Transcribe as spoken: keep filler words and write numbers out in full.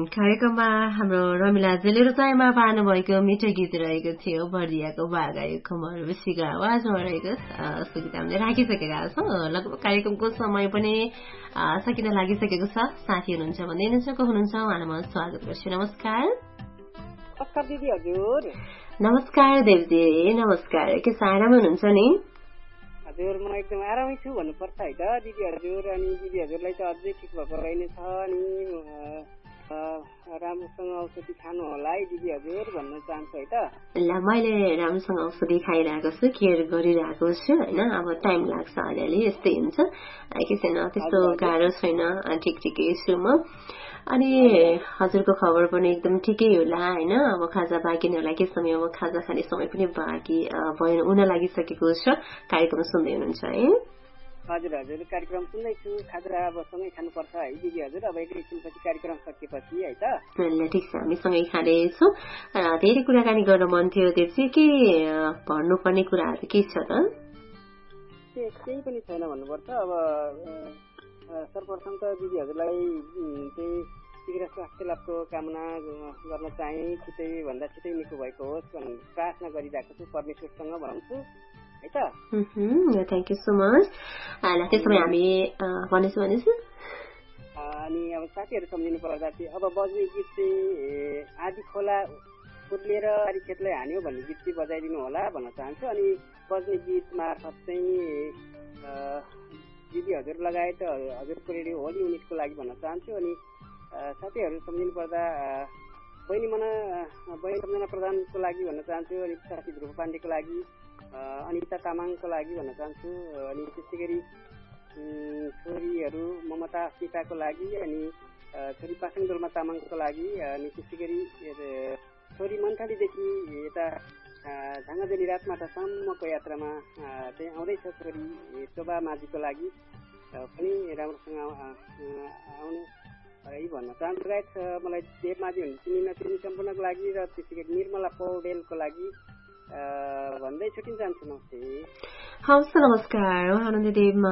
कार्यक्रममा हाम्रो रमिलाजीले रुचाइमा पार्नुभएको मिठो गीत रहेको थियो बर्दियाको बागायो खमर बेसीको आवाजमा रहेको यस्तो गीत हामीले राखिसकेका छौँ। लगभग कार्यक्रमको समय पनि सकिन लागिसकेको छ। साथी हुनुहुन्छ भन्दै हुनुहुन्छ को हुनुहुन्छ उहाँलाई म स्वागत गर्छु। नमस्कार। नमस्कार दिदी हजुर। नमस्कार देवजी नमस्कार। के आराम हुनुहुन्छ नि? हजुर म एकदम आरामै छु भन्नुपर्छ है त दिदी हजुर। अनि दिदी हजुरलाई त अझै ठिक भएको रहेछ अनि राम्रोसँग औषधि खानु होला है दिदी हजुर भन्न चाहन्छु है त। ल मैले राम्रोसँग औषधि खाइरहेको छु, केयर गरिरहेको छु होइन। अब टाइम लाग्छ अलिअलि यस्तै हुन्छ के छैन त्यस्तो गाह्रो छैन, ठिक ठिकै छु म। अनि हजुरको खबर पनि एकदम ठिकै होला होइन। अब खाजा बाँकी नै होला, के समय अब खाजा खाने समय पनि बाँकी भएन हुन लागिसकेको छ। कार्यक्रम सुन्दै हुनुहुन्छ है? हजुर हजुर कार्यक्रम सुन्दैछु। खाजा अब सँगै खानुपर्छ है दिदी हजुर। अब एकैछिनपछि कार्यक्रम सकिएपछि है त। ल ठिक छ, हामी सँगै खाँदैछौँ। धेरै कुराकानी गर्न मन थियो देवजी, के भन्नुपर्ने कुराहरू के छ त? केही पनि छैन भन्नुपर्छ। अब सर्वप्रथम त दिदी हजुरलाई चाहिँ शीघ्र स्वास्थ्य लाभको कामना गर्न चाहे, छिटै भन्दा छिटै निको भएको होस् भनेर प्रार्थना गरिरहेको छु परमेश्वरसँग भन्छु है त। Thank you so much. ल त्यसो भए हामी भनेछु भनेछु अनि अब साथीहरू सम्झिनु पर्दा चाहिँ अब बज्ने गीत चाहिँ आदि खोला उर्लिएर आदि खेतलाई हान्यो भन्ने गीत चाहिँ बजाइदिनु होला भन्न चाहन्छु। अनि बज्ने गीत मार्फत चाहिँ दिदी हजुर लगायत हजुरको रेडियो होली युनिटको लागि भन्न चाहन्छु। अनि साथीहरू सम्झिनु पर्दा बहिनी मना बहिनी सम्झना प्रधानको लागि भन्न चाहन्छु। अनि साथी ध्रुव पाण्डेको लागि, अनिता तामाङको लागि भन्न चाहन्छु। अनि त्यसै गरी छोरीहरू ममता अस्मिताको लागि, अनि छोरी पासाङ डोल्मा तामाङको लागि, अनि त्यसै गरी छोरी मन्थालीदेखि यता झाँगाजोली रातमाटासम्मको यात्रामा चाहिँ आउँदैछ छोरी शोभा माझीको लागि पनि राम्रोसँग आउनु है भन्न चाहन्छु। राइट मलाई देव माझी भन्ने चिनी नचिनी सम्पूर्णको लागि र त्यसै गरी निर्मला पौडेलको लागि भन्दै छुट्टिन चाहन्छु। नमस्ते। हवस् नमस्कार। आनन्द देव